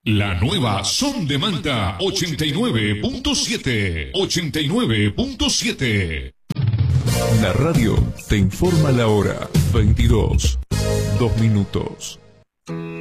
La nueva Son de Manta 89.7. 89.7. La radio te informa la hora. 22, 2 minutos.